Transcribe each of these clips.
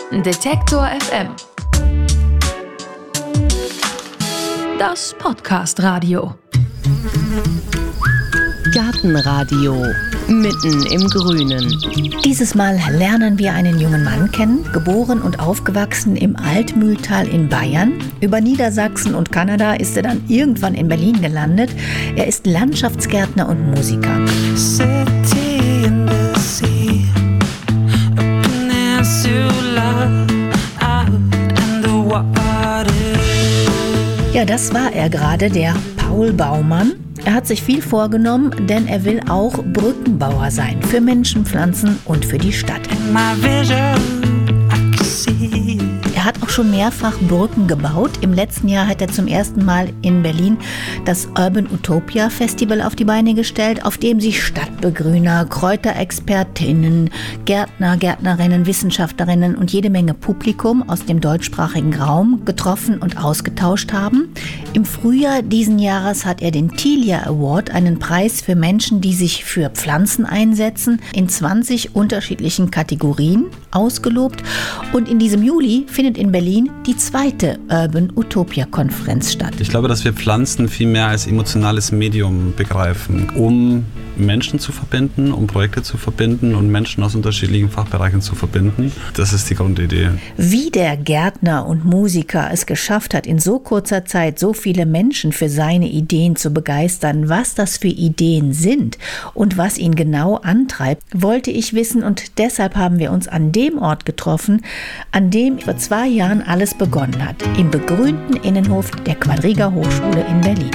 Detektor FM. Das Podcast-Radio. Gartenradio. Mitten im Grünen. Dieses Mal lernen wir einen jungen Mann kennen, geboren und aufgewachsen im Altmühltal in Bayern. Über Niedersachsen und Kanada ist er dann irgendwann in Berlin gelandet. Er ist Landschaftsgärtner und Musiker. Ja, das war er gerade, der Paul Baumann. Er hat sich viel vorgenommen, denn er will auch Brückenbauer sein für Menschen, Pflanzen und für die Stadt. Er hat auch schon mehrfach Brücken gebaut. Im letzten Jahr hat er zum ersten Mal in Berlin das Urban Utopia Festival auf die Beine gestellt, auf dem sich Stadtbegrüner, Kräuterexpertinnen, Gärtner, Gärtnerinnen, Wissenschaftlerinnen und jede Menge Publikum aus dem deutschsprachigen Raum getroffen und ausgetauscht haben. Im Frühjahr diesen Jahres hat er den Tilia Award, einen Preis für Menschen, die sich für Pflanzen einsetzen, in 20 unterschiedlichen Kategorien ausgelobt. Und in diesem Juli findet in Berlin die zweite Urban Utopia Konferenz statt. Ich glaube, dass wir Pflanzen viel mehr als emotionales Medium begreifen, um Menschen zu verbinden, um Projekte zu verbinden und Menschen aus unterschiedlichen Fachbereichen zu verbinden. Das ist die Grundidee. Wie der Gärtner und Musiker es geschafft hat, in so kurzer Zeit so viele Menschen für seine Ideen zu begeistern, was das für Ideen sind und was ihn genau antreibt, wollte ich wissen, und deshalb haben wir uns an dem Ort getroffen, an dem vor 2 Jahren alles begonnen hat, im begrünten Innenhof der Quadriga Hochschule in Berlin.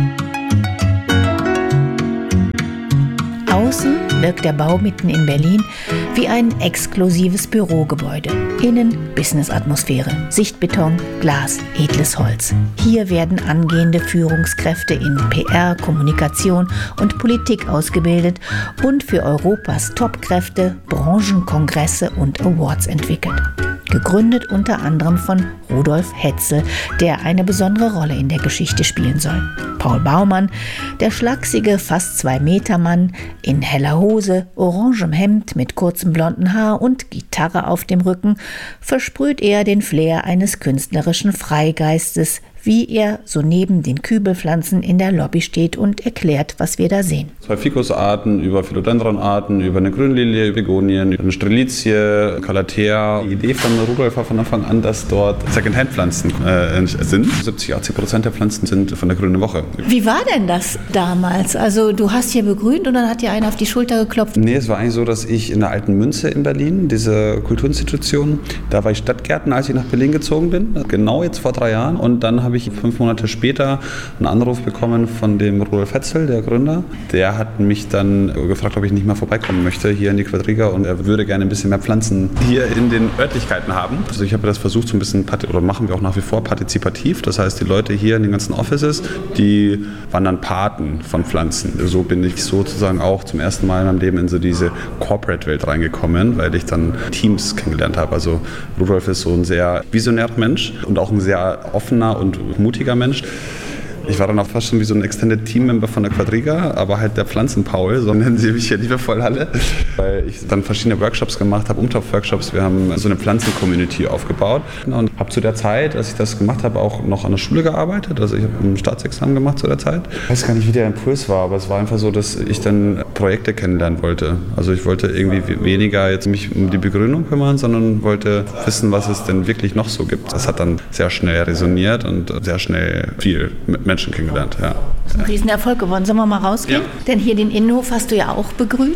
Außen wirkt der Bau mitten in Berlin wie ein exklusives Bürogebäude. Innen Business-Atmosphäre, Sichtbeton, Glas, edles Holz. Hier werden angehende Führungskräfte in PR, Kommunikation und Politik ausgebildet und für Europas Topkräfte Branchenkongresse und Awards entwickelt. Gegründet unter anderem von Rudolf Hetzel, der eine besondere Rolle in der Geschichte spielen soll. Paul Baumann, der schlachsige, fast 2 Meter Mann, in heller Hose, orangem Hemd mit kurzem blonden Haar und Gitarre auf dem Rücken, versprüht er den Flair eines künstlerischen Freigeistes, wie er so neben den Kübelpflanzen in der Lobby steht und erklärt, was wir da sehen. 2 Ficusarten, über Philodendronarten, über eine Grünlilie, Begonien, eine Strelizie, Calathea. Die Idee von Rudolf war von Anfang an, dass dort Secondhand-Pflanzen sind. 70-80% der Pflanzen sind von der Grünen Woche. Wie war denn das damals? Also du hast hier begrünt und dann hat dir einer auf die Schulter geklopft? Nee, es war eigentlich so, dass ich in der Alten Münze in Berlin, diese Kulturinstitution, da war ich Stadtgärtner, als ich nach Berlin gezogen bin. Genau jetzt vor 3 Jahren. Und dann habe ich 5 Monate später einen Anruf bekommen von dem Rudolf Hetzel, der Gründer. Der hat mich dann gefragt, ob ich nicht mal vorbeikommen möchte hier in die Quadriga, und er würde gerne ein bisschen mehr Pflanzen hier in den Örtlichkeiten haben. Also ich habe das versucht, so ein bisschen, oder machen wir auch nach wie vor, partizipativ. Das heißt, die Leute hier in den ganzen Offices, die waren dann Paten von Pflanzen. So bin ich sozusagen auch zum ersten Mal in meinem Leben in so diese Corporate-Welt reingekommen, weil ich dann Teams kennengelernt habe. Also Rudolf ist so ein sehr visionärer Mensch und auch ein sehr offener und mutiger Mensch. Ich war dann auch fast schon wie so ein Extended Team-Member von der Quadriga, aber halt der Pflanzen-Paul, so nennen sie mich hier liebevoll alle, weil ich dann verschiedene Workshops gemacht habe, Umtopf-Workshops. Wir haben so eine Pflanzen-Community aufgebaut und habe zu der Zeit, als ich das gemacht habe, auch noch an der Schule gearbeitet. Also ich habe ein Staatsexamen gemacht zu der Zeit. Ich weiß gar nicht, wie der Impuls war, aber es war einfach so, dass ich dann Projekte kennenlernen wollte. Also ich wollte irgendwie weniger jetzt mich um die Begrünung kümmern, sondern wollte wissen, was es denn wirklich noch so gibt. Das hat dann sehr schnell resoniert und sehr schnell viel mit Menschen kennengelernt, ja. Das ist ein Riesenerfolg geworden. Sollen wir mal rausgehen? Ja. Denn hier den Innenhof hast du ja auch begrünt.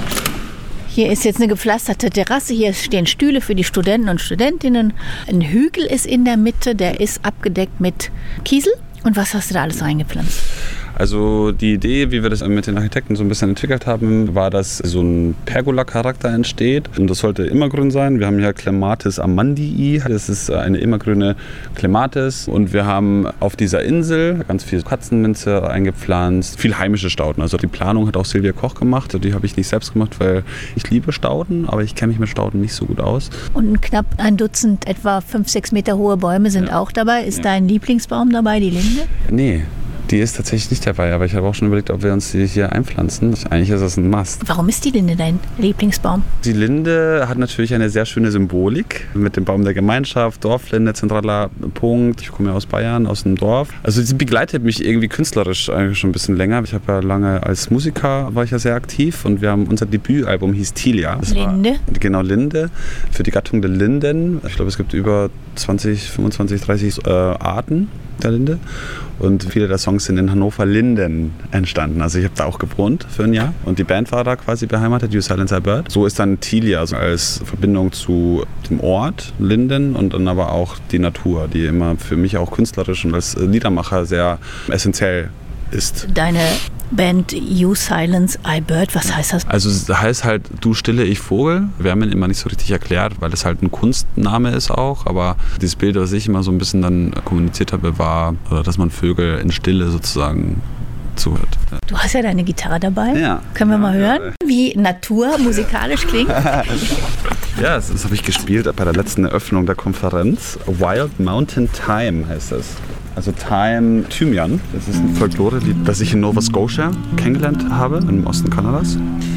Hier ist jetzt eine gepflasterte Terrasse, hier stehen Stühle für die Studenten und Studentinnen. Ein Hügel ist in der Mitte, der ist abgedeckt mit Kiesel. Und was hast du da alles reingepflanzt? Also die Idee, wie wir das mit den Architekten so ein bisschen entwickelt haben, war, dass so ein Pergola-Charakter entsteht. Und das sollte immergrün sein. Wir haben hier Clematis amandii. Das ist eine immergrüne Clematis. Und wir haben auf dieser Insel ganz viel Katzenminze eingepflanzt, viel heimische Stauden. Also die Planung hat auch Silvia Koch gemacht. Die habe ich nicht selbst gemacht, weil ich liebe Stauden, aber ich kenne mich mit Stauden nicht so gut aus. Und knapp ein Dutzend, etwa 5-6 Meter hohe Bäume sind auch dabei. Ist dein Lieblingsbaum dabei, die Linde? Nee. Die ist tatsächlich nicht dabei, aber ich habe auch schon überlegt, ob wir uns die hier einpflanzen. Eigentlich ist das ein Must. Warum ist die Linde dein Lieblingsbaum? Die Linde hat natürlich eine sehr schöne Symbolik mit dem Baum der Gemeinschaft, Dorflinde, zentraler Punkt. Ich komme ja aus Bayern, aus dem Dorf. Also sie begleitet mich irgendwie künstlerisch eigentlich schon ein bisschen länger. Ich habe ja lange als Musiker, war ich ja sehr aktiv und wir haben unser Debütalbum hieß Tilia. Linde? Genau, Linde, für die Gattung der Linden. Ich glaube, es gibt über 20, 25, 30 Arten der Linde. Und viele der Songs sind in Hannover-Linden entstanden. Also ich habe da auch gewohnt für ein Jahr und die Band war da quasi beheimatet, You Silence I Bird. So ist dann Tilia also als Verbindung zu dem Ort Linden und dann aber auch die Natur, die immer für mich auch künstlerisch und als Liedermacher sehr essentiell ist. Deine Band You Silence I Bird, was heißt das? Also es heißt halt Du Stille, ich Vogel. Wir haben ihn immer nicht so richtig erklärt, weil es halt ein Kunstname ist auch. Aber dieses Bild, was ich immer so ein bisschen dann kommuniziert habe, war, dass man Vögel in Stille sozusagen zuhört. Du hast ja deine Gitarre dabei. Ja. Können wir mal hören, wie Natur musikalisch klingt? Ja, das habe ich gespielt bei der letzten Eröffnung der Konferenz. Wild Mountain Thyme heißt das. Also Thyme, Thymian. Das ist ein Folklore-Lied, das ich in Nova Scotia kennengelernt habe, im Osten Kanadas.